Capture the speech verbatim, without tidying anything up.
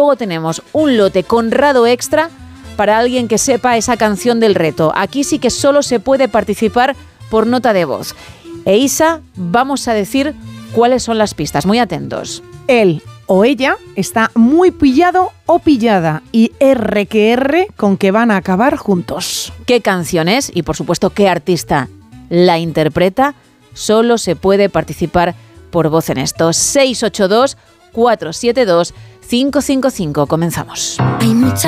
luego tenemos un lote Conrado Extra para alguien que sepa esa canción del reto. Aquí sí que solo se puede participar por nota de voz. E Isa, vamos a decir cuáles son las pistas. Muy atentos. Él o ella está muy pillado o pillada y R que R con que van a acabar juntos. ¿Qué canción es? Y por supuesto, ¿qué artista la interpreta? Solo se puede participar por voz en esto. seis ocho dos, cuatro siete dos, cinco cinco cinco. Comenzamos.